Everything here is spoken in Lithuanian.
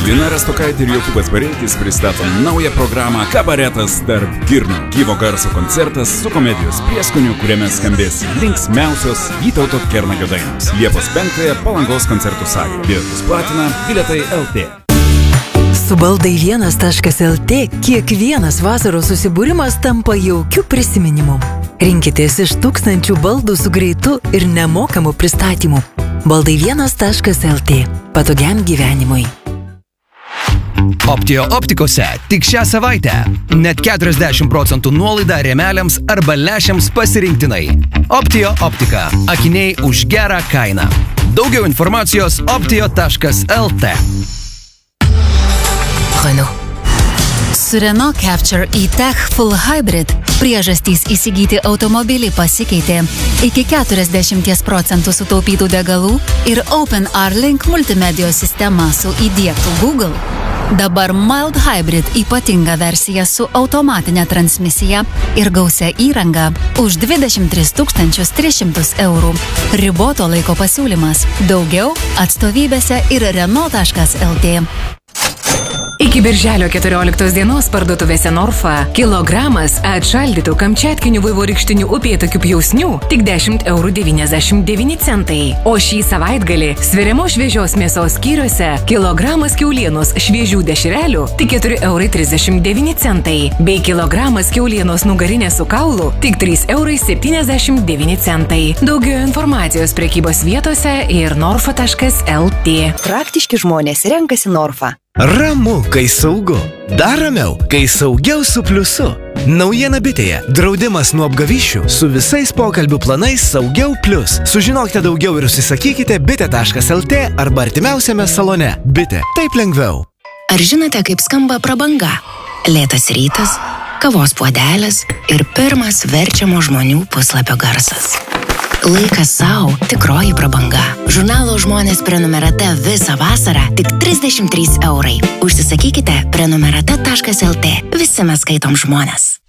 Lina Rastokaitė ir Jokūbas Bareikis pristato naują programą Kabaretas tarp girnų. Gyvo garso koncertas su komedijos prieskoniu, kuriame skambės linksmiausios Vytauto Kernagio dainos. Liepos 5-ąją Palangos koncertų salėje. Bilietus platina Bilietai LT. Su baldai1.lt kiekvienas vasaros susibūrimas tampa jaukiu prisiminimu. Rinkitės iš tūkstančių baldų su greitu ir nemokamu pristatymu. Baldai1.lt. Patogiam gyvenimui. Optio optikose tik šią savaitę. Net 40% nuolaida rėmeliams arba lęšiams pasirinktinai. Optio optika. Akiniai už gerą kainą. Daugiau informacijos optio.lt. Renault. Su Renault Capture e-Tech Full Hybrid priežastys įsigyti automobilį pasikeitė. Iki 40% sutaupytų degalų ir OpenR-Link multimedijos sistema su įdiegtų Google. Dabar Mild Hybrid ypatinga versija su automatinė transmisija ir gausia įranga už 23 300 €. Riboto laiko pasiūlymas. Daugiau atstovybėse ir Renault.lt. Iki birželio 14 dienos parduotuvėse Norfa kilogramas atšaldytų kamčiatkinių vaivorykštinių upėtakių pjausnių tik 10,99 €. O šį savaitgalį sveriamos šviežios mėsos skyriuose kilogramas kiaulienos šviežių dešrelių tik 4,39 € bei kilogramas kiaulienos nugarinės su kaulu tik 3,79 €. Daugiau informacijos prekybos vietose ir norfa.lt. Praktiški žmonės renkasi Norfa. Ramu, kai saugu. Dar ramiau, kai saugiau su pliusu. Naujiena bitėje. Draudimas nuo apgavyščių su visais pokalbių planais Saugiau Plius. Sužinokite daugiau ir užsisakykite bite.lt arba artimiausiame salone. Bitė. Taip lengviau. Ar žinote, kaip skamba prabanga? Lėtas rytas, kavos puodelis ir pirmas verčiamo žmonių puslapio garsas. Laikas savo tikroji prabanga. Žurnalo Žmonės prenumerata visą vasarą tik 33 €. Užsisakykite prenumerata.lt. Visi mes skaitom žmones.